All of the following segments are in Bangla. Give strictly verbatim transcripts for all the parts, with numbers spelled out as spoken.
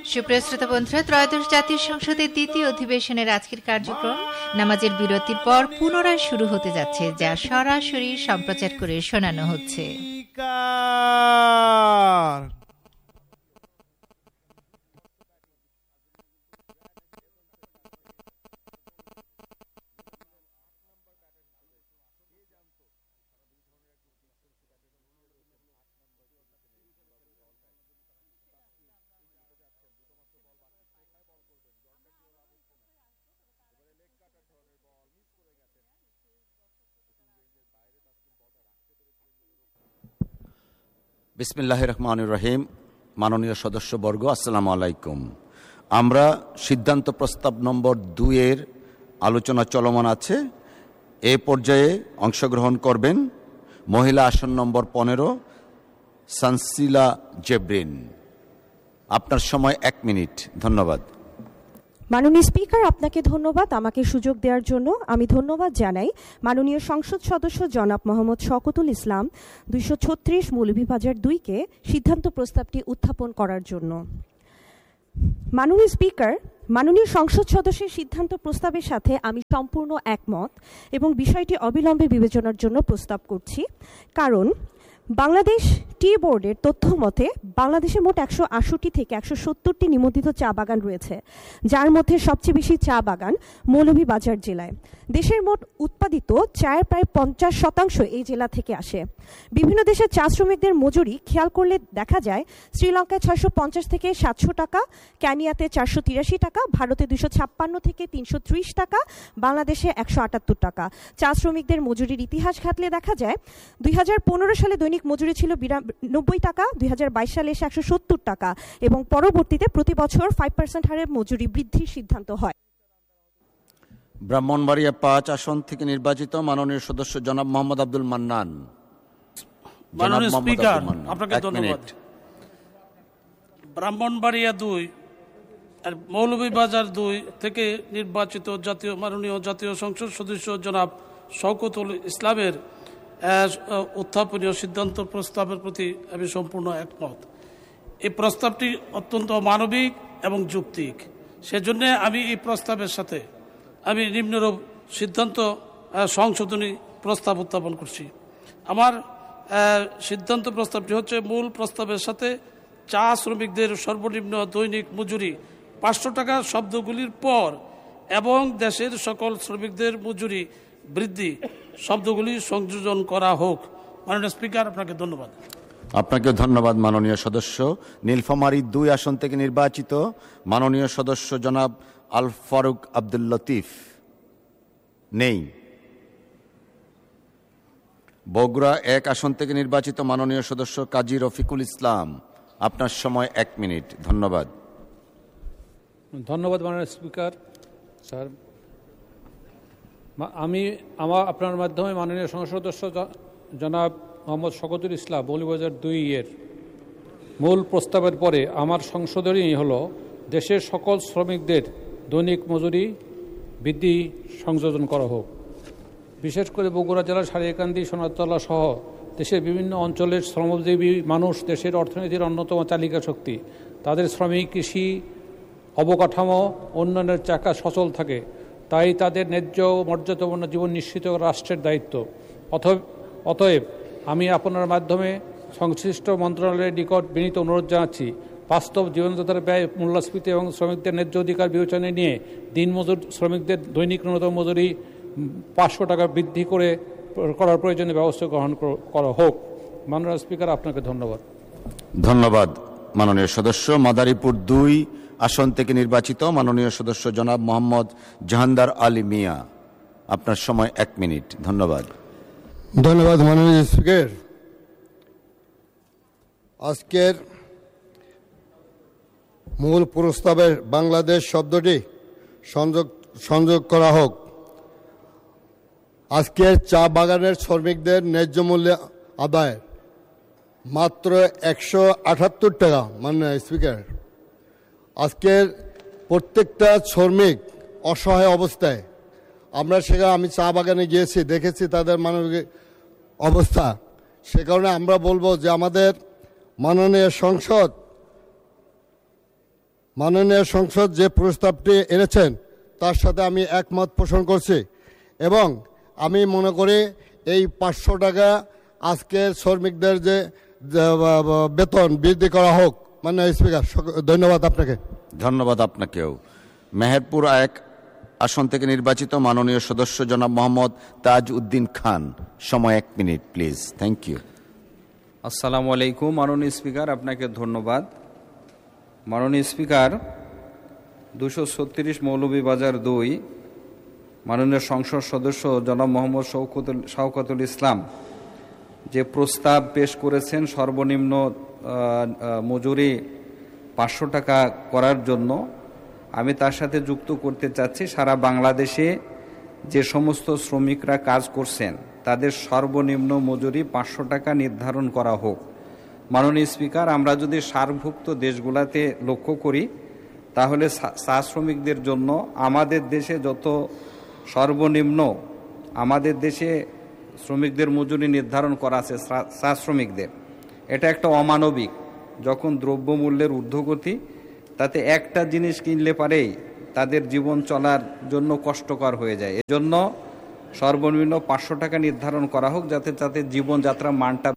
সুপ্রিয় শ্রোতা বন্ধুরা, ত্রয়োদশ জাতীয় সংসদের দ্বিতীয় অধিবেশনের আজকের কার্যক্রম নামাজের বিরতির পর পুনরায় শুরু হতে যাচ্ছে, যা সরাসরি সম্প্রচার করে শোনানো হচ্ছে। বিসমিল্লাহির রহমানির রহিম। মাননীয় সদস্যবর্গ, আসসালামু আলাইকুম। আমরা সিদ্ধান্ত প্রস্তাব নম্বর দুইয়ের আলোচনা চলমান আছে। এ পর্যায়ে অংশগ্রহণ করবেন মহিলা আসন নম্বর পনেরো সানসিলা জেব্রিন। আপনার সময় এক মিনিট। ধন্যবাদ। মাননীয় স্পিকার, আপনাকে ধন্যবাদ আমাকে সুযোগ দেওয়ার জন্য। আমি ধন্যবাদ জানাই মাননীয় সংসদ সদস্য জনাব মোহাম্মদ শওকতুল ইসলাম দুইশো ছত্রিশ মৌলভীবাজার দুইকে সিদ্ধান্ত প্রস্তাবটি উত্থাপন করার জন্য। মাননীয় স্পিকার, মাননীয় সংসদ সদস্যের সিদ্ধান্ত প্রস্তাবের সাথে আমি সম্পূর্ণ একমত এবং বিষয়টি অবিলম্বে বিবেচনার জন্য প্রস্তাব করছি। কারণ বাংলাদেশ টি বোর্ডের তথ্য মতে বাংলাদেশে মোট একশো আশিটি থেকে একশো সত্তরটি নিবন্ধিত চা বাগান রয়েছে, যার মধ্যে সবচেয়ে বেশি চা বাগান মৌলভীবাজার জেলায়। দেশের মোট উৎপাদিত চায়ের প্রায় পঞ্চাশ শতাংশ এই জেলা থেকে আসে। বিভিন্ন দেশের চা শ্রমিকদের মজুরি খেয়াল করলে দেখা যায় শ্রীলঙ্কায় ছয়শো পঞ্চাশ থেকে সাতশো টাকা, কেনিয়াতে চারশো তিরাশি টাকা, ভারতে দুশো ছাপ্পান্ন থেকে তিনশো ত্রিশ টাকা, বাংলাদেশে একশো আটাত্তর টাকা। চা শ্রমিকদের মজুরির ইতিহাস ঘাটলে দেখা যায় দুই হাজার পনেরো সালে দৈনিক মজুরি ছিল বিরানব্বই টাকা, দুই হাজার বাইশ সালে এসে একশো সত্তর টাকা এবং পরবর্তীতে প্রতি বছর ফাইভ পার্সেন্ট হারে মজুরি বৃদ্ধির সিদ্ধান্ত হয়। ব্রাহ্মণবাড়িয়া পাঁচ আসন থেকে নির্বাচিত মাননীয় সদস্য জনাব মোহাম্মদ আব্দুল মান্নান। মাননীয় স্পিকার, আপনাকে ধন্যবাদ। ব্রাহ্মণবাড়িয়া দুই আর মৌলভীবাজার দুই থেকে নির্বাচিত জাতীয় মাননীয় জাতীয় সংসদ সদস্য জনাব শওকতুল ইসলামের উত্থাপনীয় সিদ্ধান্ত প্রস্তাবের প্রতি আমি সম্পূর্ণ একমত। এই প্রস্তাবটি অত্যন্ত মানবিক এবং যৌক্তিক। সেজন্য আমি এই প্রস্তাবের সাথে আমি নিম্নরূপ সিদ্ধান্ত সংশোধনী প্রস্তাব উত্থাপন করছি। আমার সিদ্ধান্ত প্রস্তাবটি হচ্ছে, মূল প্রস্তাবের সাথে চা শ্রমিকদের সর্বনিম্ন দৈনিক মজুরি পাঁচশো টাকা শব্দগুলির পর এবং দেশের সকল শ্রমিকদের মজুরি বৃদ্ধি শব্দগুলি সংযোজন করা হোক। মাননীয় স্পিকার, আপনাকে ধন্যবাদ। আপনাকে ধন্যবাদ মাননীয় সদস্য। নীলফামারী দুই আসন থেকে নির্বাচিত মাননীয় সদস্য জনাব আল ফারুক আব্দুল লতিফ নেই। বগুড়া এক আসন থেকে নির্বাচিত মাননীয় সদস্য কাজী রফিকুল ইসলাম। আপনার সময় এক মিনিট। ধন্যবাদ। ধন্যবাদ মাননীয় স্পিকার। স্যার, আমি আমার আপনার মাধ্যমে মাননীয় সংসদ সদস্য জনাব মোহাম্মদ শওকতুল ইসলাম মৌলভীবাজার দুই এর মূল প্রস্তাবের পরে আমার সংশোধনী হলো, দেশের সকল শ্রমিকদের দৈনিক মজুরি বৃদ্ধি সংযোজন করা হোক। বিশেষ করে বগুড়া জেলার সারিয়াকান্দি, সোনারতলা সহ দেশের বিভিন্ন অঞ্চলের শ্রমজীবী মানুষ দেশের অর্থনীতির অন্যতম চালিকা শক্তি। তাদের শ্রমিক, কৃষি, অবকাঠামো উন্নয়নের চাকা সচল থাকে, তাই তাদের ন্যায্য মর্যাদাপূর্ণ জীবন নিশ্চিত করা রাষ্ট্রের দায়িত্ব। অতএব আমি আপনার মাধ্যমে সংশ্লিষ্ট মন্ত্রণালয়ের নিকট বিনীত অনুরোধ জানাচ্ছি, বাস্তব জীবনযাত্রার ব্যয়, মূল্যস্ফীতি এবং শ্রমিকদের ন্যায্য অধিকার বিবেচনায় নিয়ে দিনমজুর শ্রমিকদের দৈনিক ন্যূনতম মজুরি পাঁচশো টাকা বৃদ্ধি করে করার প্রয়োজনীয় ব্যবস্থা গ্রহণ করা হোক। মাননীয় স্পিকার, আপনাকে ধন্যবাদ। ধন্যবাদ মাননীয় সদস্য। মাদারীপুর দুই আসন থেকে নির্বাচিত মাননীয় সদস্য জনাব মোহাম্মদ জাহানদার আলী মিয়া। আপনার সময় এক মিনিট। ধন্যবাদ। ধন্যবাদ মাননীয় স্পিকার। আজকের মূল প্রস্তাবে বাংলাদেশ শব্দটি সংযোগ সংযোগ করা হোক। আজকের চা বাগানের শ্রমিকদের ন্যায্য মূল্যে আদায় মাত্র একশো আটাত্তর টাকা। মাননীয় স্পিকার, আজকের প্রত্যেকটা শ্রমিক অসহায় অবস্থায়। আমরা সেখানে আমি চা বাগানে গিয়েছি, দেখেছি তাদের মানবিক অবস্থা। সে কারণে আমরা বলবো যে আমাদের মাননীয় সংসদ মাননীয় সংসদ যে প্রস্তাবটি এনেছেন তার সাথে আমি একমত পোষণ করছি এবং আমি মনে করি এই পাঁচশো টাকা আজকের শ্রমিকদের যে বেতন বৃদ্ধি করা হোক। মাননীয় স্পিকার, ধন্যবাদ আপনাকে। ধন্যবাদ আপনাকেও। মেহেরপুর এক আসন থেকে নির্বাচিত মাননীয় সদস্য জনাব মোহাম্মদ তাজ উদ্দিন খান, সময় এক মিনিট প্লিজ। Thank you. আসসালামু আলাইকুম। মাননীয় স্পিকার, আপনাকে ধন্যবাদ। মাননীয় স্পিকার, দুশো ছত্রিশ মৌলভীবাজার দুই মাননীয় সংসদ সদস্য জনাব মোহাম্মদ শওকতুল শওকতুল ইসলাম যে প্রস্তাব পেশ করেছেন সর্বনিম্ন মজুরি পাঁচশো টাকা করার জন্য, আমি তার সাথে যুক্ত করতে চাচ্ছি সারা বাংলাদেশে যে সমস্ত শ্রমিকরা কাজ করছেন তাদের সর্বনিম্ন মজুরি পাঁচশো টাকা নির্ধারণ করা হোক। মাননীয় স্পিকার, আমরা যদি সার্কভুক্ত দেশগুলোতে লক্ষ্য করি তাহলে চা শ্রমিকদের জন্য আমাদের দেশে যত সর্বনিম্ন আমাদের দেশে শ্রমিকদের মজুরি নির্ধারণ করা আছে চা শ্রমিকদের, এটা একটা অমানবিক। যখন দ্রব্যমূল্যের ঊর্ধ্বগতি, তাতে একটা জিনিস কিনলে পারেই তাদের জীবন চলার জন্য কষ্টকর হয়ে যায়। এজন্য সর্বনিম্ন পাঁচশো টাকা নির্ধারণ করা হোক, যাতে তাদের জীবনযাত্রার মানটা।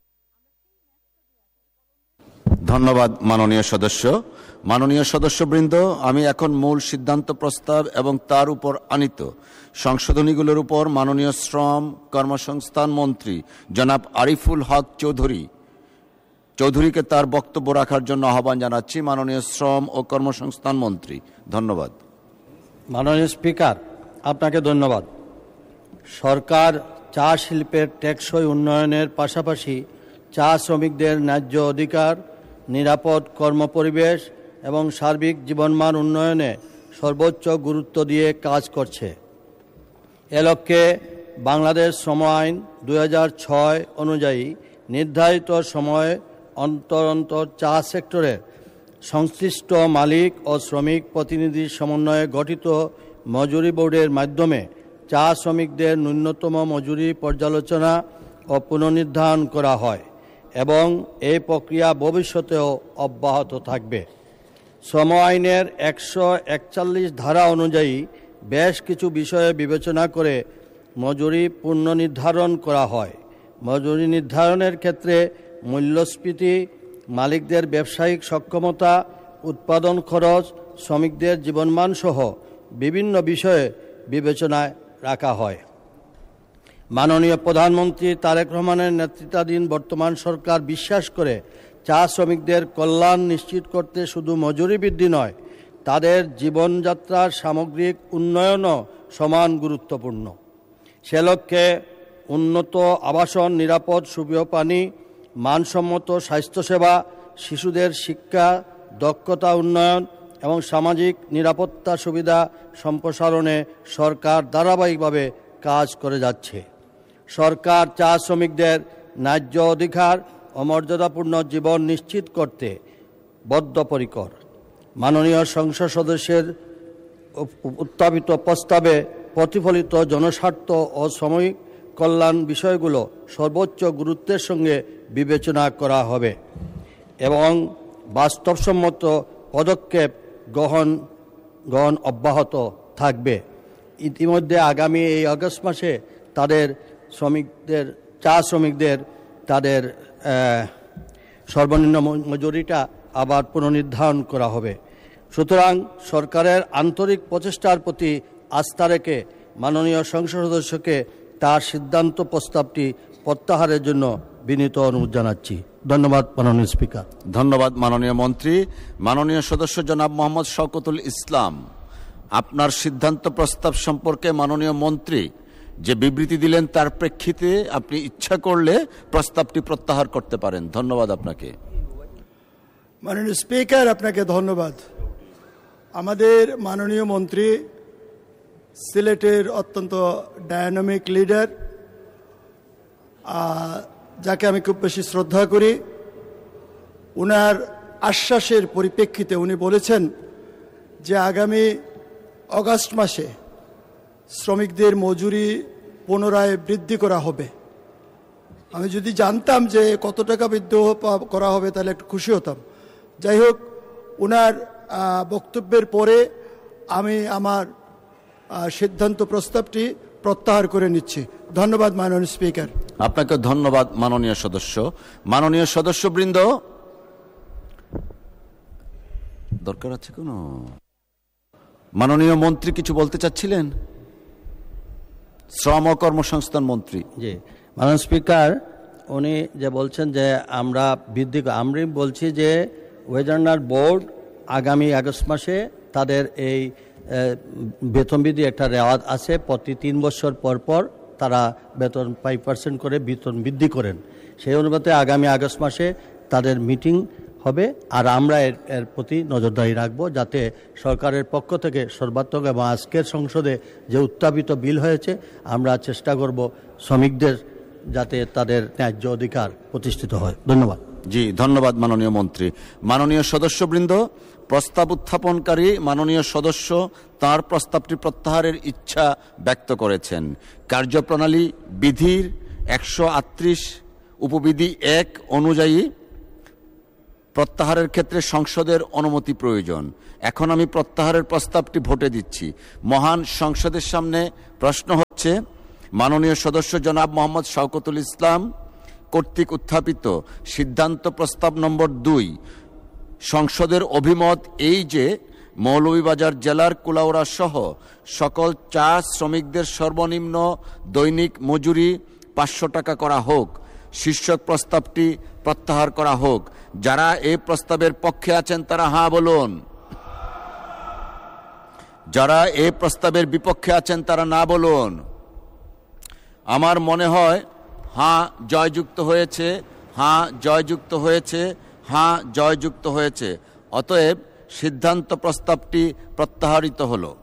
ধন্যবাদ মাননীয় সদস্য। মাননীয় সদস্যবৃন্দ, আমি এখন মূল সিদ্ধান্ত প্রস্তাব এবং তার উপর আনিত সংশোধনীগুলোর উপর মাননীয় শ্রম কর্মসংস্থান মন্ত্রী জনাব আরিফুল হক চৌধুরী চৌধুরীকে তার বক্তব্য রাখার জন্য আহ্বান জানাচ্ছি। মাননীয় শ্রম ও কর্মসংস্থান মন্ত্রী। ধন্যবাদ। মাননীয় স্পিকার, আপনাকে ধন্যবাদ। সরকার চা শিল্পের টেকসই উন্নয়নের পাশাপাশি চা শ্রমিকদের ন্যায্য অধিকার, নিরাপদ কর্মপরিবেশ এবং সার্বিক জীবনমান উন্নয়নে সর্বোচ্চ গুরুত্ব দিয়ে কাজ করছে। এ লক্ষ্যে বাংলাদেশ শ্রম আইন দুই হাজার ছয় অনুযায়ী নির্ধারিত সময়ে অন্তর অন্তর চা সেক্টরের সংশ্লিষ্ট মালিক ও শ্রমিক প্রতিনিধির সমন্বয়ে গঠিত মজুরি বোর্ডের মাধ্যমে চা শ্রমিকদের ন্যূনতম মজুরি পর্যালোচনা ও পুনর্নির্ধারণ করা হয় এবং এই প্রক্রিয়া ভবিষ্যতেও অব্যাহত থাকবে। শ্রম আইনের একশো একচল্লিশ ধারা অনুযায়ী বেশ কিছু বিষয়ে বিবেচনা করে মজুরি পুনর্নির্ধারণ করা হয়। মজুরি নির্ধারণের ক্ষেত্রে মূল্যস্ফীতি, মালিকদের ব্যবসায়িক সক্ষমতা, উৎপাদন খরচ, শ্রমিকদের জীবনমান সহ বিভিন্ন বিষয়ে বিবেচনায় রাখা হয়। মাননীয় প্রধানমন্ত্রী তারেক রহমানের নেতৃত্বাধীন বর্তমান সরকার বিশ্বাস করে চা শ্রমিকদের কল্যাণ নিশ্চিত করতে শুধু মজুরি বৃদ্ধি নয়, তাদের জীবনযাত্রার সামগ্রিক উন্নয়নও সমান গুরুত্বপূর্ণ। সে লক্ষ্যে উন্নত আবাসন, নিরাপদ সুপেয় পানি, মানসম্মত স্বাস্থ্যসেবা, শিশুদের শিক্ষা, দক্ষতা উন্নয়ন এবং সামাজিক নিরাপত্তা সুবিধা সম্প্রসারণে সরকার ধারাবাহিকভাবে কাজ করে যাচ্ছে। সরকার চা শ্রমিকদের ন্যায্য অধিকার ও মর্যাদাপূর্ণ জীবন নিশ্চিত করতে বদ্ধপরিকর। মাননীয় সংসদ সদস্যের উত্থাপিত প্রস্তাবে প্রতিফলিত জনস্বার্থ ও শ্রমিক কল্যাণ বিষয়গুলো সর্বোচ্চ গুরুত্বের সঙ্গে বিবেচনা করা হবে এবং বাস্তবসম্মত পদক্ষেপ গ্রহণ গ্রহণ অব্যাহত থাকবে। ইতিমধ্যে আগামী এই আগস্ট মাসে তাদের শ্রমিকদের চা শ্রমিকদের তাদের সর্বনিম্ন মজুরিটা আবার পুনর্নির্ধারণ করা হবে। সুতরাং সরকারের আন্তরিক প্রচেষ্টার প্রতি আস্থা রেখে মাননীয় সংসদ সদস্যকে তার সিদ্ধান্ত প্রস্তাবটি প্রত্যাহারের জন্য বিনীত অনুরোধ জানাচ্ছি। ধন্যবাদ মাননীয় স্পিকার। ধন্যবাদ মাননীয় মন্ত্রী। মাননীয় সদস্য জনাব মোহাম্মদ শওকতুল ইসলাম, আপনার সিদ্ধান্ত প্রস্তাব সম্পর্কে মাননীয় মন্ত্রী যে বিবৃতি দিলেন তার প্রেক্ষিতে আপনি ইচ্ছা করলে প্রস্তাবটি প্রত্যাহার করতে পারেন। ধন্যবাদ আপনাকে। মাননীয় স্পিকার, আপনাকে ধন্যবাদ। আমাদের মাননীয় মন্ত্রী সিলেটের অত্যন্ত ডায়নামিক লিডার, যাকে আমি খুব বেশি শ্রদ্ধা করি। ওনার আশ্বাসের পরিপ্রেক্ষিতে উনি বলেছেন যে আগামী অগাস্ট মাসে শ্রমিকদের মজুরি পুনরায় বৃদ্ধি করা হবে। আমি যদি জানতাম যে কত টাকা বৃদ্ধি করা হবে তাহলে একটু খুশি হতাম। যাই হোক, ওনার বক্তব্যের পরে আমি আমার সিদ্ধান্ত প্রস্তাবটি প্রত্যাহার করে নিচ্ছি। ধন্যবাদ মাননীয় স্পিকার। আপনাকে ধন্যবাদ মাননীয় সদস্য। মাননীয় সদস্যবৃন্দ, দরকার আছে কোনো? মাননীয় মন্ত্রী কিছু বলতে চাচ্ছিলেন? শ্রম ও কর্মসংস্থান মন্ত্রী। জি, মাননীয় স্পিকার, উনি যে বলছেন যে আমরা বৃদ্ধি, আমি বলছি যে ওয়েজার্নার বোর্ড আগামী আগস্ট মাসে তাদের এই বেতন বৃদ্ধি একটা রেওয়াজ আছে, প্রতি তিন বছর পর পর তারা বেতন ফাইভ পার্সেন্ট করে বেতন বৃদ্ধি করেন। সেই অনুপাতে আগামী আগস্ট মাসে তাদের মিটিং হবে, আর আমরা এর এর প্রতি নজরদারি রাখবো যাতে সরকারের পক্ষ থেকে সর্বাত্মক, এবং আজকের সংসদে যে উত্থাপিত বিল হয়েছে আমরা চেষ্টা করব শ্রমিকদের যাতে তাদের ন্যায্য অধিকার প্রতিষ্ঠিত হয়। ধন্যবাদ। জি, ধন্যবাদ মাননীয় মন্ত্রী। মাননীয় সদস্যবৃন্দ, প্রস্তাব উত্থাপনকারী মাননীয় সদস্য তার প্রস্তাবটি প্রত্যাহারের ইচ্ছা ব্যক্ত করেছেন। কার্যপ্রণালী বিধির একশো আটত্রিশ উপবিধি এক অনুযায়ী প্রত্যাহারের ক্ষেত্রে সংসদের অনুমতি প্রয়োজন। এখন আমি প্রত্যাহারের প্রস্তাবটি ভোটে দিচ্ছি। মহান সংসদের সামনে প্রশ্ন হচ্ছে, মাননীয় সদস্য জনাব মোহাম্মদ শওকতুল ইসলাম কর্তৃক উত্থাপিত সিদ্ধান্ত প্রস্তাব নম্বর দুই, সংসদের অভিমত এই যে মৌলভীবাজার জেলার কুলাউড়া সহ সকল চা শ্রমিকদের সর্বনিম্ন দৈনিক মজুরি পাঁচশো টাকা করা হোক। শীর্ষক প্রস্তাবটি প্রত্যাহার করা হোক। যারা এই প্রস্তাবের পক্ষে আছেন তারা হাঁ বলুন। যারা এই প্রস্তাবের বিপক্ষে আছেন তারা না বলুন। আমার মনে হয় হাঁ জয়যুক্ত হয়েছে, হাঁ জয়যুক্ত হয়েছে, হাঁ জয়যুক্ত হয়েছে। অতএব সিদ্ধান্ত প্রস্তাবটি প্রত্যাহারিত হলো।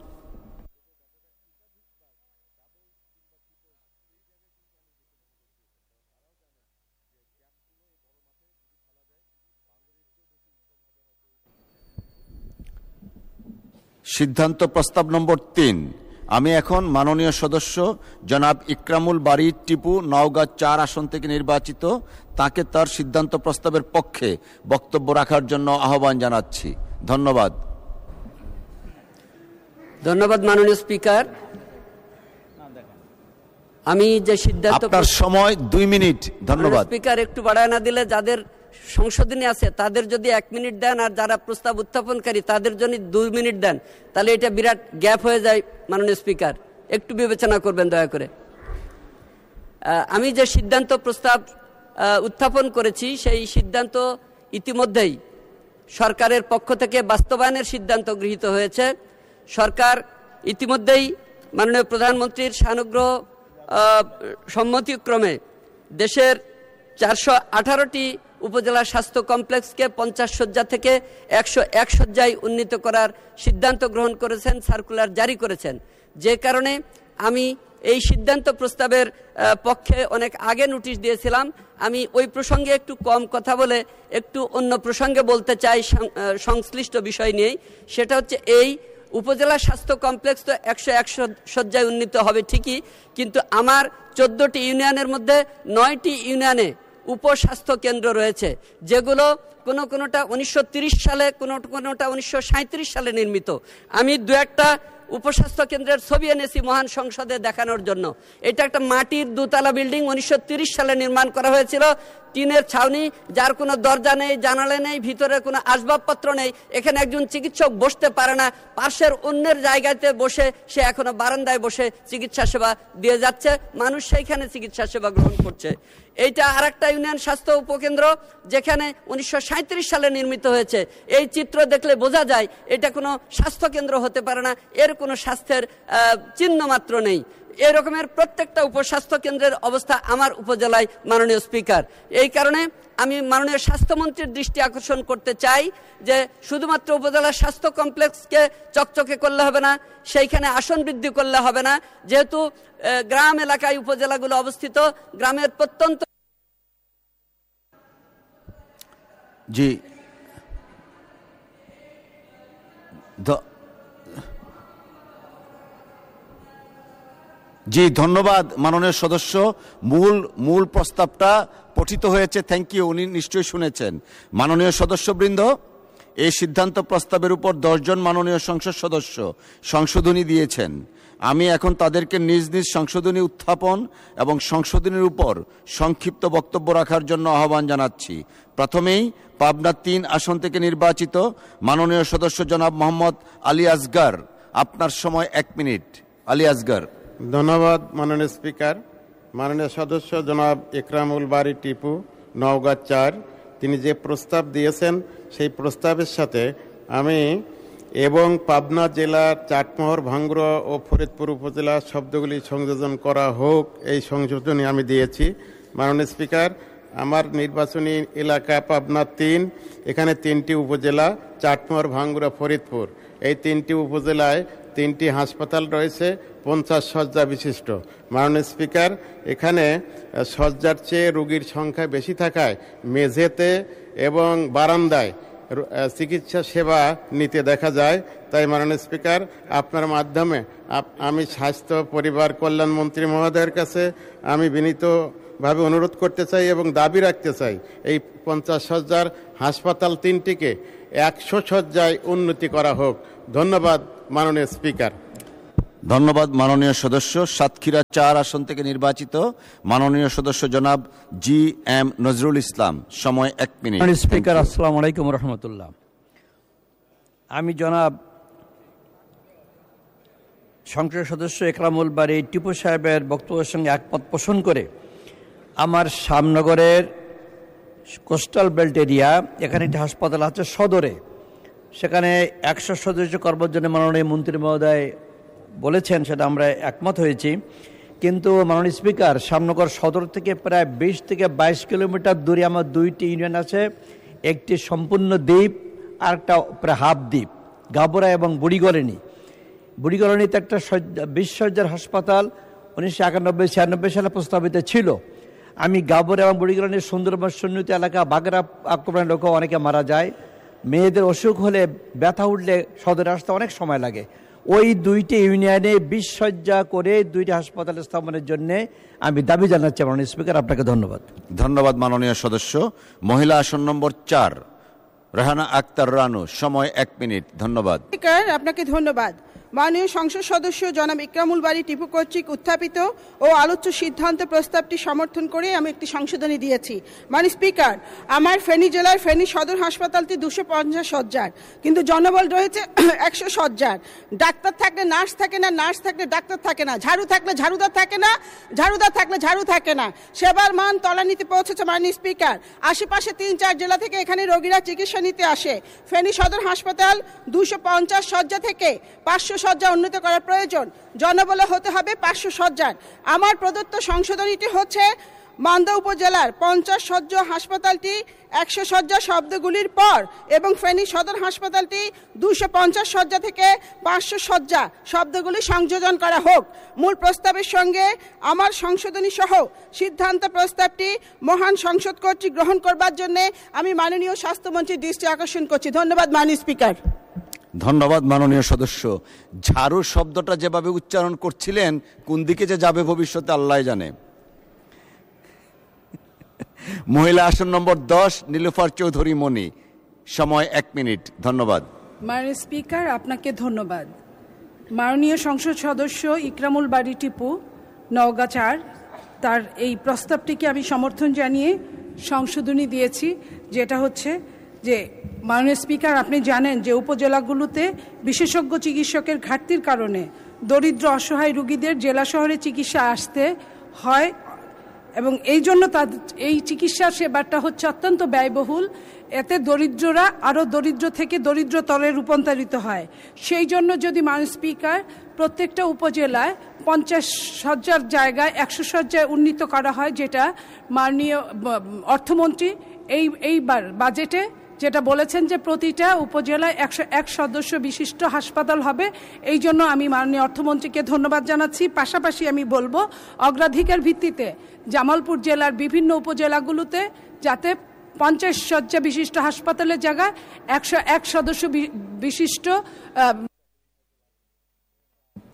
সিদ্ধান্ত প্রস্তাব নম্বর তিন, আমি এখন মাননীয় সদস্য জনাব ইকরামুল বারী টিপু নওগাঁ চার আসন থেকে নির্বাচিত, তাকে তার সিদ্ধান্ত প্রস্তাবের পক্ষে বক্তব্য রাখার জন্য আহ্বান জানাচ্ছি। ধন্যবাদ। ধন্যবাদ মাননীয় স্পিকার। আমি যে সিদ্ধান্ত, আপনার সময় দুই মিনিট। ধন্যবাদ স্পিকার। একটু বাড়ায় না দিলে যাদের সংশোধনী আছে তাদের যদি এক মিনিট দেন, আর যারা প্রস্তাব উত্থাপনকারী তাদের জন্য দুই মিনিট দেন, তাহলে এটা বিরাট গ্যাপ হয়ে যায়। মাননীয় স্পিকার, একটু বিবেচনা করবেন দয়া করে। আমি যে সিদ্ধান্ত প্রস্তাব উত্থাপন করেছি সেই সিদ্ধান্ত ইতিমধ্যেই সরকারের পক্ষ থেকে বাস্তবায়নের সিদ্ধান্ত গৃহীত হয়েছে। সরকার ইতিমধ্যেই মাননীয় প্রধানমন্ত্রীর সানুগ্রহ সম্মতিক্রমে দেশের চারশো আঠারোটি উপজেলা স্বাস্থ্য কমপ্লেক্সকে পঞ্চাশ শয্যা থেকে একশো এক শয্যায় উন্নীত করার সিদ্ধান্ত গ্রহণ করেছেন, সার্কুলার জারি করেছেন। যে কারণে আমি এই সিদ্ধান্ত প্রস্তাবের পক্ষে অনেক আগে নোটিশ দিয়েছিলাম। আমি ওই প্রসঙ্গে একটু কম কথা বলে একটু অন্য প্রসঙ্গে বলতে চাই সংশ্লিষ্ট বিষয় নিয়েই। সেটা হচ্ছে এই উপজেলা স্বাস্থ্য কমপ্লেক্স তো একশো একশো শয্যায় উন্নীত হবে ঠিকই, কিন্তু আমার চোদ্দটি ইউনিয়নের মধ্যে নয়টি ইউনিয়নে উপস্বাস্থ্য কেন্দ্র রয়েছে, যেগুলো কোনো কোনোটা উনিশশো তিরিশ সালে, কোনো কোনোটা উনিশশো সাঁত্রিশ সালে নির্মিত। আমি দু একটা উপস্বাস্থ্য কেন্দ্রের ছবি এনেছি মহান সংসদে দেখানোর জন্য। এটা একটা মাটির দুতলা বিল্ডিং, উনিশশো তিরিশ সালে নির্মাণ করা হয়েছিল, টিনের ছাউনি, যার কোনো দরজা নেই, জানালা নেই, ভিতরে কোনো আসবাবপত্র নেই। এখানে একজন চিকিৎসক বসতে পারে না, পাশের অন্যের জায়গাতে বসে সে এখনো বারান্দায় বসে চিকিৎসা সেবা দিয়ে যাচ্ছে, মানুষ সেইখানে চিকিৎসা সেবা গ্রহণ করছে। এইটা আর একটা ইউনিয়ন স্বাস্থ্য উপকেন্দ্র যেখানে উনিশশো সাঁত্রিশ সালে নির্মিত হয়েছে। এই চিত্র দেখলে বোঝা যায় এটা কোনো স্বাস্থ্য কেন্দ্র হতে পারে না, এর কোনো স্বাস্থ্যের চিহ্ন মাত্র নেই। এই রকমের প্রত্যেকটা উপস্বাস্থ্য কেন্দ্রের অবস্থা আমার উপজেলায়। মাননীয় স্পিকার, এই কারণে আমি মাননীয় স্বাস্থ্যমন্ত্রীর দৃষ্টি আকর্ষণ করতে চাই যে শুধুমাত্র উপজেলার স্বাস্থ্য কমপ্লেক্সকে চকচকে করলে হবে না, সেইখানে আসন বৃদ্ধি করলে হবে না। যেহেতু গ্রাম এলাকায় উপজেলাগুলো অবস্থিত, গ্রামের প্রত্যন্ত জি জি ধন্যবাদ মাননীয় সদস্য। মূল মূল প্রস্তাবটা পঠিত হয়েছে, থ্যাংক ইউ, উনি নিশ্চয়ই শুনেছেন। মাননীয় সদস্যবৃন্দ, এই সিদ্ধান্ত প্রস্তাবের উপর দশজন মাননীয় সংসদ সদস্য সংশোধনী দিয়েছেন। আমি এখন তাদেরকে নিজ নিজ সংশোধনী উত্থাপন এবং সংশোধনীর উপর সংক্ষিপ্ত বক্তব্য রাখার জন্য আহ্বান জানাচ্ছি। প্রথমেই পাবনা তিন আসন থেকে নির্বাচিত মাননীয় সদস্য জনাব মোহাম্মদ আলী আসগার, আপনার সময় এক মিনিট। আলী আসগার। ধন্যবাদ মাননীয় স্পিকার। মাননীয় সদস্য জনাব ইকরামুল বারী টিপু, নওগাঁ চার, তিনি যে প্রস্তাব দিয়েছেন সেই প্রস্তাবের সাথে আমি এবং পাবনা জেলার চাটমোহর, ভাঙ্গুড়া ও ফরিদপুর উপজেলা শব্দগুলি সংযোজন করা হোক, এই সংশোধনী আমি দিয়েছি। মাননীয় স্পিকার, আমার নির্বাচনী এলাকা পাবনা তিন, এখানে তিনটি উপজেলা চাটমোহর, ভাঙ্গুড়া, ফরিদপুর। এই তিনটি উপজেলায় তিনটি হাসপাতাল রয়েছে পঞ্চাশ শয্যা বিশিষ্ট। মাননীয় স্পিকার, এখানে শয্যার চেয়ে রোগীর সংখ্যা বেশি থাকায় মেঝেতে এবং বারান্দায় চিকিৎসা সেবা নিতে দেখা যায়। তাই মাননীয় স্পিকার, আপনার মাধ্যমে আমি স্বাস্থ্য পরিবার কল্যাণ মন্ত্রী মহোদয়ের কাছে আমি বিনীতভাবে অনুরোধ করতে চাই এবং দাবি রাখতে চাই, এই পঞ্চাশ শয্যার হাসপাতাল তিনটিকে একশো শয্যায় উন্নতি করা হোক। ধন্যবাদ মাননীয় স্পিকার। ধন্যবাদ মাননীয় সদস্য। সাতক্ষীরা চার আসন থেকে নির্বাচিত মাননীয় সদস্য জনাব জি এম নজরুল ইসলাম, সময় এক মিনিট। স্পিকার, আসসালামু আলাইকুম রহমতুল্লাহ। আমি জনাব সংসদ সদস্য একরামুল বারী টিপু সাহেবের বক্তব্যের সঙ্গে একমত পোষণ করে আমার শ্যামনগরের কোস্টাল বেল্ট এরিয়া, এখানে একটি হাসপাতাল আছে সদরে, সেখানে একশো সদস্য কর্মের জন্য মাননীয় মন্ত্রী মহোদয় বলেছেন, সেটা আমরা একমত হয়েছি। কিন্তু মাননীয় স্পিকার, শ্যামনগর সদর থেকে প্রায় বিশ থেকে বাইশ কিলোমিটার দূরে আমার দুইটি ইউনিয়ন আছে, একটি সম্পূর্ণ দ্বীপ আর একটা প্রায় হাফ দ্বীপ, গাবরা এবং বুড়িগলেনি। বুড়িগলেনিতে একটা বিশ শয্যার হাসপাতাল উনিশশো একানব্বই ছিয়ানব্বই সালে প্রস্তাবিত ছিল। আমি গাবরা এবং বুড়িগলেনির সুন্দরবন সন্নিহিত এলাকা বাগেরা আক্রমণের লোকও অনেকে মারা যায়। মেয়েদের অসুখ হলে, ব্যথা উঠলে সদরে আসতে অনেক সময় লাগে। ওই দুইটি ইউনিয়নে বিশ শয্যা করে দুইটি হাসপাতাল স্থাপনের জন্য আমি দাবি জানাচ্ছি। মাননীয় স্পিকার, আপনাকে ধন্যবাদ। ধন্যবাদ মাননীয় সদস্য। মহিলা আসন নম্বর চার, রেহানা আক্তার রানু, সময় এক মিনিট। ধন্যবাদ। স্পিকার, আপনাকে ধন্যবাদ। মাননীয় সংসদ সদস্য জনাব ইকরামুল বারী টিপু কর্তৃক উত্থাপিত ও আলোচ্য সিদ্ধান্ত প্রস্তাবটি সমর্থন করে আমি একটি সংশোধনী দিয়েছি। মাননীয় স্পিকার, আমার ফেনী জেলার ফেনী সদর হাসপাতালটি দুশো পঞ্চাশ শয্যার, কিন্তু জনবল রয়েছে একশো শয্যার। ডাক্তার থাকলে নার্স থাকে না, নার্স থাকলে ডাক্তার থাকে না, ঝাড়ু থাকলে ঝাড়ুদার থাকে না, ঝাড়ুদার থাকলে ঝাড়ু থাকে না। সেবার মান তলানিতে পৌঁছেছে। মাননীয় স্পিকার, আশেপাশে তিন চার জেলা থেকে এখানে রোগীরা চিকিৎসা নিতে আসে। ফেনী সদর হাসপাতাল দুশো পঞ্চাশ শয্যা থেকে পাঁচশো শয্যা উন্নত করার প্রয়োজন। জনবল হতে হবে পাঁচশো শয্যার। আমার প্রদত্ত সংশোধনীটি হচ্ছে, মান্দা উপজেলার পঞ্চাশ শয্যা হাসপাতালটি একশো শয্যা শব্দগুলির পর এবং ফেনী সদর হাসপাতালটি দুশো পঞ্চাশ শয্যা থেকে পাঁচশো শয্যা শব্দগুলি সংযোজন করা হোক। মূল প্রস্তাবের সঙ্গে আমার সংশোধনী সহ সিদ্ধান্ত প্রস্তাবটি মহান সংসদ কর্তৃক গ্রহণ করবার জন্য আমি মাননীয় স্বাস্থ্যমন্ত্রীর দৃষ্টি আকর্ষণ করছি। ধন্যবাদ মাননীয় স্পিকার। ধন্যবাদ মাননীয় সদস্য। ঝাড়ু শব্দটা যেভাবে উচ্চারণ করছিলেন, কোন দিকে যে যাবে ভবিষ্যতে আল্লাহ জানে। মহিলা আসন নম্বর দশ, নীলুফার চৌধুরী মণি, সময় এক মিনিট। ধন্যবাদ। মাননীয় স্পিকার, আপনাকে ধন্যবাদ। মাননীয় সংসদ সদস্য ইকরামুল বারী টিপু, নওগাঁ চার, তার এই প্রস্তাবটিকে আমি সমর্থন জানিয়ে সংশোধনী দিয়েছি, যেটা হচ্ছে যে, মাননীয় স্পিকার, আপনি জানেন যে উপজেলাগুলোতে বিশেষজ্ঞ চিকিৎসকের ঘাটতির কারণে দরিদ্র অসহায় রোগীদের জেলা শহরে চিকিৎসা আসতে হয় এবং এই জন্য তাদের এই চিকিৎসা সেবাটা হচ্ছে অত্যন্ত ব্যয়বহুল। এতে দরিদ্ররা আরও দরিদ্র থেকে দরিদ্রতরে রূপান্তরিত হয়। সেই জন্য যদি মাননীয় স্পিকার, প্রত্যেকটা উপজেলায় পঞ্চাশ শয্যার জায়গায় একশো শয্যায় উন্নীত করা হয়, যেটা মাননীয় অর্থমন্ত্রী এই এইবার বাজেটে যেটা বলেছেন যে প্রতিটা উপজেলায় একশো এক সদস্য বিশিষ্ট হাসপাতাল হবে। এই জন্য আমি মাননীয় অর্থমন্ত্রীকে ধন্যবাদ জানাচ্ছি। পাশাপাশি আমি বলবো, অগ্রাধিকার ভিত্তিতে জামালপুর জেলার বিভিন্ন উপজেলাগুলোতে যাতে পঞ্চাশ শয্যা বিশিষ্ট হাসপাতালের জায়গায় একশো এক সদস্য বিশিষ্ট।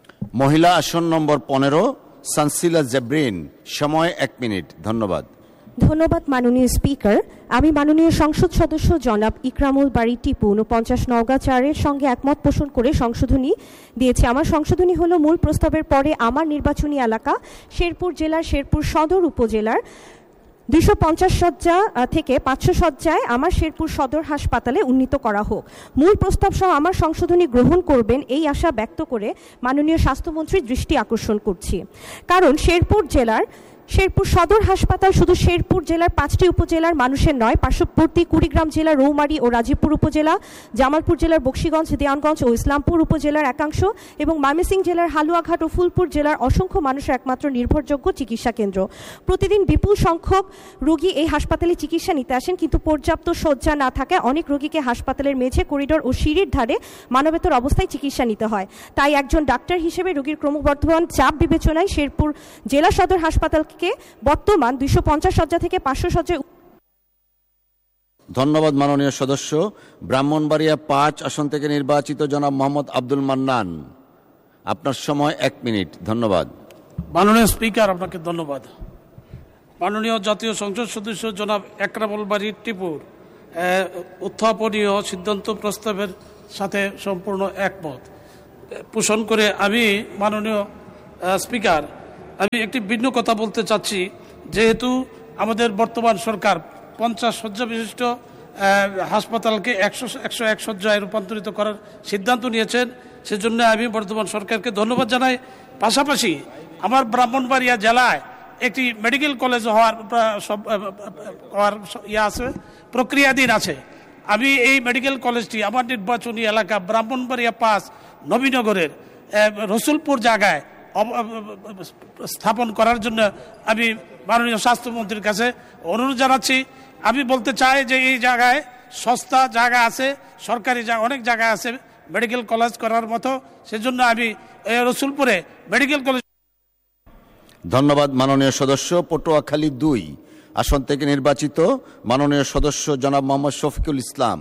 মহিলা আসন নম্বর পনেরো, সানসিলা জেব্রিন, সময় এক মিনিট। ধন্যবাদ। ধন্যবাদ মাননীয় স্পিকার। আমি মাননীয় সংসদ সদস্য জনাব ইকরামুল বারী টিপু উনপঞ্চাশ নওগাঁ চারের সঙ্গে একমত পোষণ করে সংশোধনী দিয়েছি। আমার সংশোধনী হলো মূল প্রস্তাবের পরে আমার নির্বাচনী এলাকা শেরপুর জেলার শেরপুর সদর উপজেলার দুইশো পঞ্চাশ শয্যা থেকে পাঁচশো শয্যায় আমার শেরপুর সদর হাসপাতালে উন্নীত করা হোক। মূল প্রস্তাব সহ আমার সংশোধনী গ্রহণ করবেন এই আশা ব্যক্ত করে মাননীয় স্বাস্থ্যমন্ত্রীর দৃষ্টি আকর্ষণ করছি। কারণ শেরপুর জেলার শেরপুর সদর হাসপাতাল শুধু শেরপুর জেলার পাঁচটি উপজেলার মানুষের নয়, পার্শ্ববর্তী কুড়িগ্রাম জেলার রৌমারী ও রাজীবপুর উপজেলা, জামালপুর জেলার বকশীগঞ্জ, দেওয়ানগঞ্জ ও ইসলামপুর উপজেলার একাংশ এবং ময়মনসিংহ জেলার হালুয়াঘাট ও ফুলপুর জেলার অসংখ্য মানুষের একমাত্র নির্ভরযোগ্য চিকিৎসা কেন্দ্র। প্রতিদিন বিপুল সংখ্যক রোগী এই হাসপাতালে চিকিৎসা নিতে আসেন, কিন্তু পর্যাপ্ত শয্যা না থাকায় অনেক রোগীকে হাসপাতালের মেঝে, করিডোর ও সিঁড়ির ধারে মানবেতর অবস্থায় চিকিৎসা নিতে হয়। তাই একজন ডাক্তার হিসেবে রোগীর ক্রমবর্ধমান চাপ বিবেচনায় শেরপুর জেলা সদর হাসপাতাল বর্তমান দুইশো পঞ্চাশ শয্যা থেকে পাঁচশো শয্যায়। ধন্যবাদ মাননীয় সদস্য। ব্রাহ্মণবাড়িয়া পাঁচ আসন থেকে নির্বাচিত জনাব মোহাম্মদ আব্দুল মান্নান, আপনার সময় এক মিনিট। ধন্যবাদ মাননীয় স্পিকার, আপনাকে ধন্যবাদ। মাননীয় জাতীয় সংসদ সদস্য জনাব একরামুল বারী টিপুর উত্থাপনীয় সিদ্ধান্ত প্রস্তাবের সাথে সম্পূর্ণ একমত পোষণ করে আমি মাননীয় স্পিকার আমি একটি ভিন্ন কথা বলতে চাচ্ছি। যেহেতু আমাদের বর্তমান সরকার পঞ্চাশ শয্যা বিশিষ্ট হাসপাতালকে একশো একশো এক শয্যায় রূপান্তরিত করার সিদ্ধান্ত নিয়েছেন, সেজন্য আমি বর্তমান সরকারকে ধন্যবাদ জানাই। পাশাপাশি আমার ব্রাহ্মণবাড়িয়া জেলায় একটি মেডিকেল কলেজ হওয়ার সব হওয়ার ইয়ে আছে, প্রক্রিয়াধীন আছে। আমি এই মেডিকেল কলেজটি আমার নির্বাচনী এলাকা ব্রাহ্মণবাড়িয়া পাঁচ নবীনগরের রসুলপুর জায়গায় স্থাপন করার জন্য আমি মাননীয় স্বাস্থ্যমন্ত্রীর কাছে অনুরোধ জানাচ্ছি। আমি বলতে চাই যে এই জায়গায় সস্তা জায়গা আছে, সরকারি অনেক জায়গা আছে মেডিকেল কলেজ করার মতো, সেজন্য আমি রসুলপুরে মেডিকেল কলেজ। ধন্যবাদ মাননীয় সদস্য। পটুয়াখালী দুই আসন থেকে নির্বাচিত মাননীয় সদস্য জনাব মোহাম্মদ শফিকুল ইসলাম,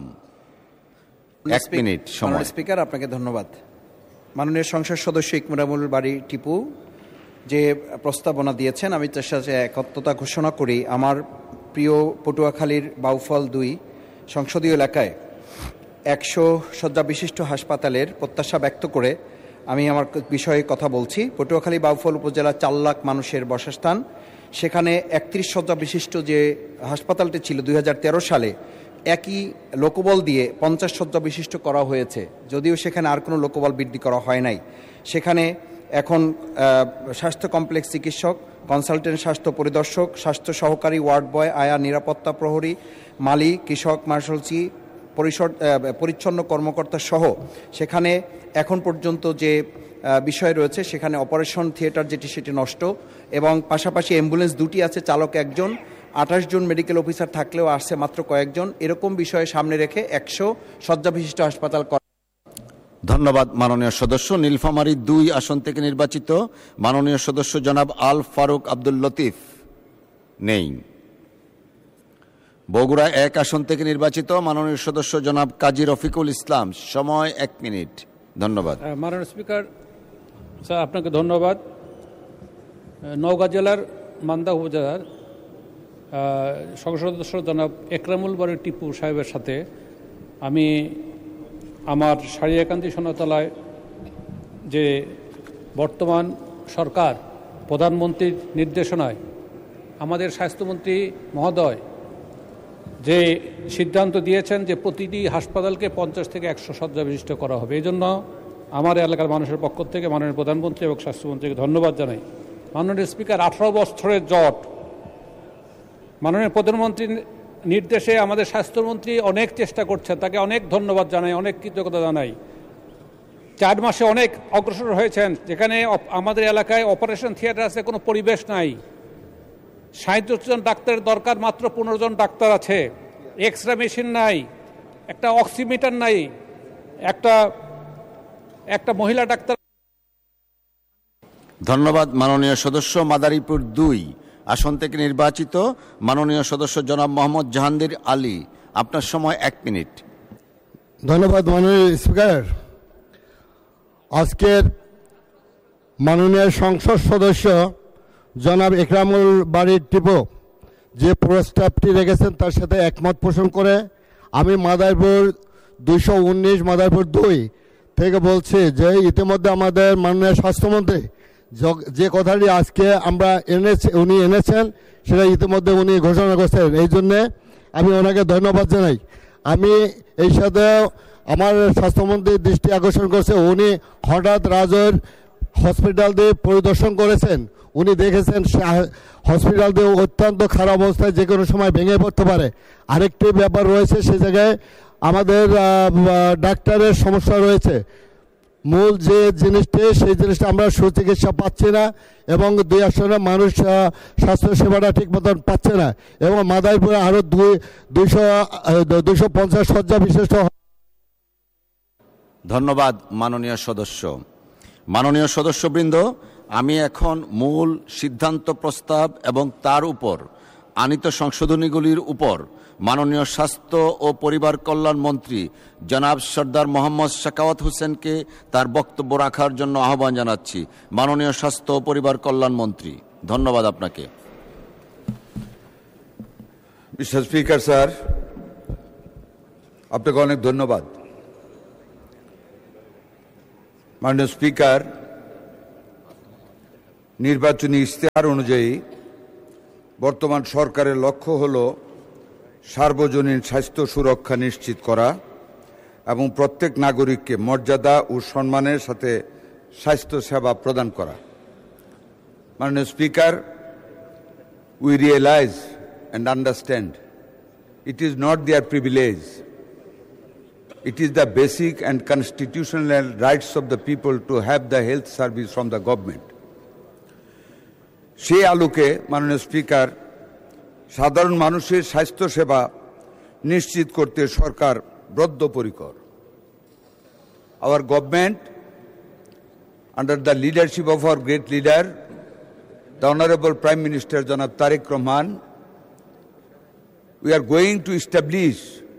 এক মিনিট সময়। স্পিকার, আপনাকে ধন্যবাদ। মাননীয় সংসদ সদস্য ইকরামুল বারী টিপু যে প্রস্তাবনা দিয়েছেন, আমি তার সাথে একত্রতা ঘোষণা করি। আমার প্রিয় পটুয়াখালীর বাউফল দুই সংসদীয় এলাকায় একশো শয্যা বিশিষ্ট হাসপাতালের প্রত্যাশা ব্যক্ত করে আমি আমার বিষয়ে কথা বলছি। পটুয়াখালী বাউফল উপজেলার চার লাখ মানুষের বাসস্থান, সেখানে একত্রিশ শয্যা বিশিষ্ট যে হাসপাতালটি ছিল দুই হাজার তেরো সালে একই লোকবল দিয়ে পঞ্চাশ শয্যা বিশিষ্ট করা হয়েছে, যদিও সেখানে আর কোনো লোকবল বৃদ্ধি করা হয় নাই। সেখানে এখন স্বাস্থ্য কমপ্লেক্স চিকিৎসক, কনসালটেন্ট স্বাস্থ্য পরিদর্শক, স্বাস্থ্য সহকারী, ওয়ার্ড বয়, আয়া নিরাপত্তা প্রহরী, মালি, কৃষক, মার্শালসি, পরিষদ পরিচ্ছন্ন কর্মকর্তা সহ সেখানে এখন পর্যন্ত যে বিষয় রয়েছে, সেখানে অপারেশন থিয়েটার যেটি সেটি নষ্ট, এবং পাশাপাশি অ্যাম্বুলেন্স দুটি আছে, চালক একজন, আঠাশ জন মেডিকেল অফিসার থাকলেও আসছে মাত্র কয়েকজন। এরকম বিষয়ে সামনে রেখে একশো শয্যা বিশিষ্ট হাসপাতাল করা। ধন্যবাদ মাননীয় সদস্য। নীলফামারী দুই আসন থেকে নির্বাচিত মাননীয় সদস্য জনাব আল ফারুক আব্দুল লতিফ, নেই। বগুড়া এক আসন থেকে নির্বাচিত মাননীয় সদস্য জনাব কাজী রফিকুল ইসলাম, সময় এক মিনিট। ধন্যবাদ মাননীয় স্পিকার স্যার, আপনাকে ধন্যবাদ। নওগাঁ জেলার মান্দা উপজেলার সংসদ সদস্য জনাব একরামুল বারী টিপু সাহেবের সাথে আমি আমার সারিয়াকান্দি সোনাতলায় যে বর্তমান সরকার প্রধানমন্ত্রীর নির্দেশনায় আমাদের স্বাস্থ্যমন্ত্রী মহোদয় যে সিদ্ধান্ত দিয়েছেন যে প্রতিটি হাসপাতালকে পঞ্চাশ থেকে একশো শয্যা বিশিষ্ট করা হবে, এই জন্য আমার এলাকার মানুষের পক্ষ থেকে মাননীয় প্রধানমন্ত্রী এবং স্বাস্থ্যমন্ত্রীকে ধন্যবাদ জানাই। মাননীয় স্পিকার, আঠারো বছরের জট, মাননীয় প্রধানমন্ত্রীর নির্দেশে আমাদের স্বাস্থ্যমন্ত্রী অনেক চেষ্টা করছেন, তাকে অনেক ধন্যবাদ জানাই, অনেক কৃতজ্ঞতা জানাই। চার মাসে অনেক অগ্রসর হয়েছেন। যেখানে আমাদের এলাকায় অপারেশন থিয়েটার আছে, কোনো পরিবেশ নাই, ষাট জন ডাক্তারের দরকার, মাত্র পনেরো জন ডাক্তার আছে, এক্স রে মেশিন নাই, একটা অক্সিমিটার নাই, একটা একটা মহিলা ডাক্তার। ধন্যবাদ মাননীয় সদস্য। মাদারীপুর দুই আসন থেকে নির্বাচিত মাননীয় সদস্য জনাব মোহাম্মদ জাহাঙ্গীর আলী, আপনার সময় এক মিনিট। ধন্যবাদ মাননীয় স্পিকার। আজকের মাননীয় সংসদ সদস্য জনাব একরামুল বারী টিপু যে প্রস্তাবটি রেখেছেন তার সাথে একমত পোষণ করে আমি মাদারীপুর দুইশো উনিশ মাদারীপুর দুই থেকে বলছি যে ইতিমধ্যে আমাদের মাননীয় স্বাস্থ্যমন্ত্রী যে কথাটি আজকে আমরা এনেছি উনি এনেছেন সেটা ইতিমধ্যে উনি ঘোষণা করছেন, এই জন্যে আমি ওনাকে ধন্যবাদ জানাই। আমি এই সাথে আমার স্বাস্থ্যমন্ত্রীর দৃষ্টি আকর্ষণ করছে, উনি হঠাৎ রাজৈর হসপিটাল দিয়ে পরিদর্শন করেছেন, উনি দেখেছেন হসপিটাল দিয়ে অত্যন্ত খারাপ অবস্থায় যে কোনো সময় ভেঙে পড়তে পারে। আরেকটি ব্যাপার রয়েছে, সে জায়গায় আমাদের ডাক্তারের সমস্যা রয়েছে। মূল যে জিনিসটি সেই জিনিসটা আমরা সুচিকিৎসা পাচ্ছি না এবং দুই আসনে মানুষ স্বাস্থ্য সেবাটা ঠিক মতন পাচ্ছে না এবং মাদারীপুরে আরও দুই দুইশো দুইশো পঞ্চাশ শয্যা বিশিষ্ট। ধন্যবাদ মাননীয় সদস্য। মাননীয় সদস্যবৃন্দ, আমি এখন মূল সিদ্ধান্ত প্রস্তাব এবং তার উপর আনিত সংশোধনীগুলির উপর মাননীয় স্বাস্থ্য ও পরিবার কল্যাণ মন্ত্রী জনাব সর্দার মোহাম্মদ শাকাওয়াত হোসেনকে তার বক্তব্য রাখার জন্য আহ্বান জানাচ্ছি। মাননীয় স্বাস্থ্য ও পরিবার কল্যাণ মন্ত্রী, ধন্যবাদ আপনাকে। মিস্টার স্পিকার স্যার, আপনাকে অনেক ধন্যবাদ। মাননীয় স্পিকার, নির্বাচনী ইশতেহার অনুযায়ী বর্তমান সরকারের লক্ষ্য হল সার্বজনীন স্বাস্থ্য সুরক্ষা নিশ্চিত করা এবং প্রত্যেক নাগরিককে মর্যাদা ও সম্মানের সাথে স্বাস্থ্য সেবা প্রদান করা। মাননীয় speaker, we realise and understand it is not their privilege, it is the basic and constitutional rights of the people to have the health service from the government. সেই আলোকে মাননীয় স্পিকার, সাধারণ মানুষের স্বাস্থ্য সেবা নিশ্চিত করতে সরকার বদ্ধপরিকর। Our government, under the leadership of our great leader, the Honorable Prime Minister Janab Tariq Rahman, we are going to establish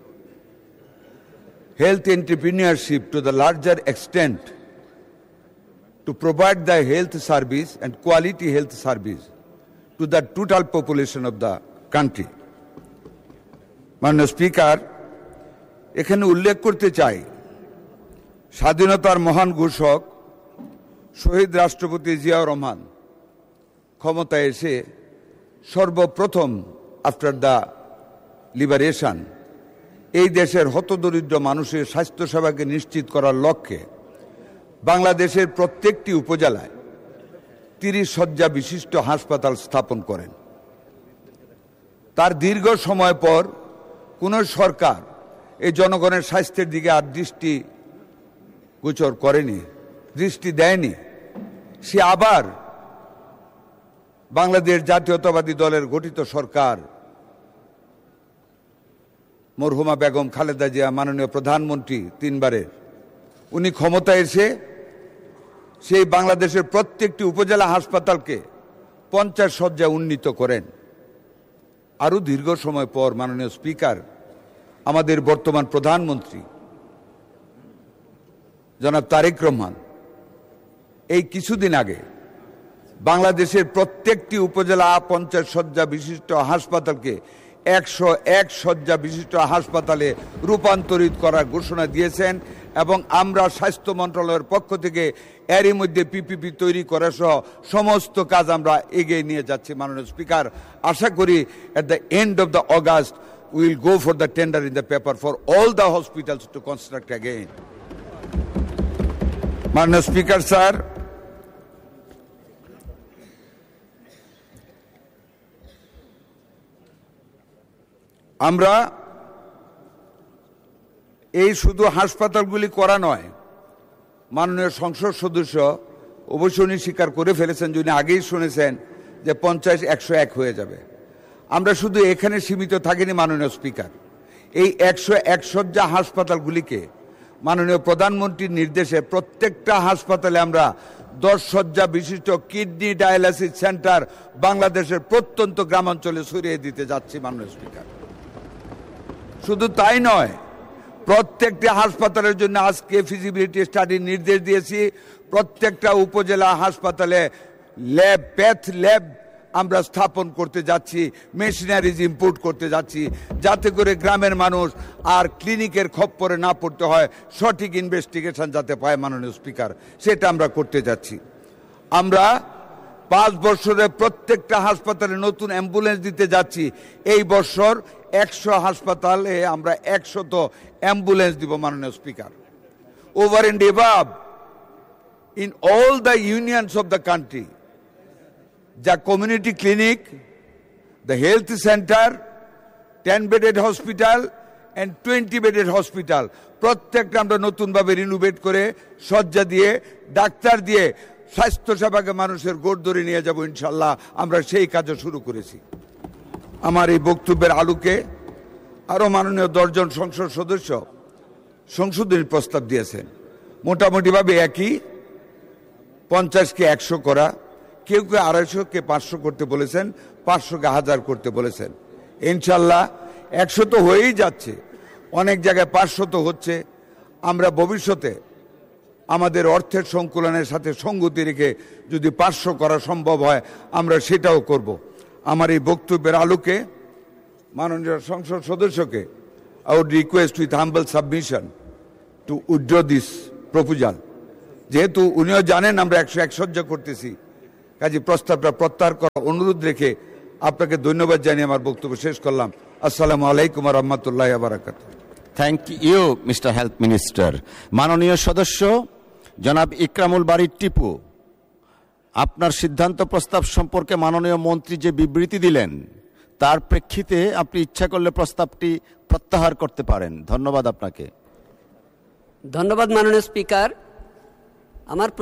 health entrepreneurship to the larger extent to provide the health service and quality health service to the total population of the country. মাননীয় স্পিকার, এখানে উল্লেখ করতে চাই, স্বাধীনতার মহান ঘোষক শহীদ রাষ্ট্রপতি জিয়াউর রহমান ক্ষমতায় এসে সর্বপ্রথম আফটার দ্য লিবারেশন এই দেশের হতদরিদ্র মানুষের স্বাস্থ্যসেবাকে নিশ্চিত করার লক্ষ্যে বাংলাদেশের প্রত্যেকটি উপজেলায় তিরিশ শয্যা বিশিষ্ট হাসপাতাল স্থাপন করেন। তার দীর্ঘ সময় পর কোন সরকার এই জনগণের স্বাস্থ্যের দিকে আর দৃষ্টি গোচর করেনি, দৃষ্টি দেয়নি। সে আবার বাংলাদেশ জাতীয়তাবাদী দলের গঠিত সরকার, মরহুমা বেগম খালেদা জিয়া মাননীয় প্রধানমন্ত্রী তিনবারের, উনি ক্ষমতায় এসে সেই বাংলাদেশের প্রত্যেকটি উপজেলা হাসপাতালকে পঞ্চাশ শয্যা উন্নীত করেন। আরও দীর্ঘ সময় পর মাননীয় স্পিকার, আমাদের বর্তমান প্রধানমন্ত্রী জনাব তারেক রহমান এই কিছুদিন আগে বাংলাদেশের প্রত্যেকটি উপজেলা পঞ্চাশ শয্যা বিশিষ্ট হাসপাতালকে একশো এক শয্যা বিশিষ্ট হাসপাতালে রূপান্তরিত করার ঘোষণা দিয়েছেন এবং আমরা স্বাস্থ্য মন্ত্রণালয়ের পক্ষ থেকে এরই মধ্যে পিপিপি তৈরি করা সহ সমস্ত কাজ আমরা এগিয়ে নিয়ে যাচ্ছি। মাননীয় স্পিকার, আশা করি at the end of the August we will go for the tender in the paper for all the hospitals to construct again. মাননীয় স্পিকার স্যার, আমরা এই শুধু হাসপাতালগুলি করা নয়, মাননীয় সংসদ সদস্য অবশ্য উনি স্বীকার করে ফেলেছেন, যিনি আগেই শুনেছেন যে পঞ্চাশ একশো এক হয়ে যাবে। আমরা শুধু এখানে সীমিত থাকিনি মাননীয় স্পিকার, এই একশো এক শয্যা হাসপাতালগুলিকে মাননীয় প্রধানমন্ত্রীর নির্দেশে প্রত্যেকটা হাসপাতালে আমরা দশ শয্যা বিশিষ্ট কিডনি ডায়ালাইসিস সেন্টার বাংলাদেশের প্রত্যন্ত গ্রামাঞ্চলে ছড়িয়ে দিতে যাচ্ছি মাননীয় স্পিকার। শুধু তাই নয়, প্রত্যেকটা হাসপাতালের জন্য আজকে ফিজিবিলিটি স্টাডির নির্দেশ দিয়েছি। প্রত্যেকটা উপজেলা হাসপাতালে ল্যাব, প্যাথ ল্যাব আমরা স্থাপন করতে যাচ্ছি, মেশিনারিজ ইম্পোর্ট করতে যাচ্ছি, যাতে করে গ্রামের মানুষ আর ক্লিনিকের খপ্পরে না পড়তে হয়, সঠিক ইনভেস্টিগেশন যাতে পায় মাননীয় স্পিকার, সেটা আমরা করতে যাচ্ছি। আমরা পাঁচ বছরে প্রত্যেকটা হাসপাতালে নতুন অ্যাম্বুলেন্স দিতে যাচ্ছি। এই বছর একশো হাসপাতালে আমরা একশত অ্যাম্বুলেন্স দিব মাননীয় speaker. Over and above in all the unions of the country, the community clinic, the health center, ten bedded hospital and twenty bedded hospital প্রত্যেকটা আমরা নতুনভাবে রিনোভেট করে শয্যা দিয়ে ডাক্তার দিয়ে স্বাস্থ্য সেবাকে মানুষের গোড় ধরে নিয়ে যাব ইনশাল্লাহ। আমরা সেই কাজও শুরু করেছি। আমার এই বক্তব্যের আলোকে আরও মাননীয় দশজন সংসদ সদস্য সংশোধনীর প্রস্তাব দিয়েছেন। মোটামুটিভাবে একই, পঞ্চাশকে একশো করা, কেউ কেউ আড়াইশো কে পাঁচশো করতে বলেছেন, পাঁচশোকে হাজার করতে বলেছেন। ইনশাল্লাহ একশো তো হয়েই যাচ্ছে, অনেক জায়গায় পাঁচশো তো হচ্ছে। আমরা ভবিষ্যতে আমাদের অর্থের সংকুলনের সাথে সঙ্গতি রেখে যদি পাঁচশো করা সম্ভব হয় আমরা সেটাও করব। আমার এই বক্তব্যের আলোকে মাননীয় সংসদ সদস্যকে I would request with humble submission to withdraw this proposal. যেহেতু উনিও জানেন আমরা একশো এক সহ্য করতেছি, কাজে প্রস্তাবটা প্রত্যাহার করার অনুরোধ রেখে আপনাকে ধন্যবাদ জানিয়ে আমার বক্তব্য শেষ করলাম। আসসালামু আলাইকুম ওয়া রাহমাতুল্লাহি ওয়া বারাকাতুহু। Thank you mister health minister. মাননীয় সদস্য জনাব ইকরামুল বারী টিপু, আপনার সিদ্ধান্ত প্রস্তাব সম্পর্কে মাননীয় মন্ত্রী যে বিবৃতি দিলেন তার প্রেক্ষিতে আপনি ইচ্ছা করলে প্রস্তাবটি প্রত্যাহার করতে পারেন। ধন্যবাদ আপনাকে। ধন্যবাদ মাননীয় স্পিকার। আমার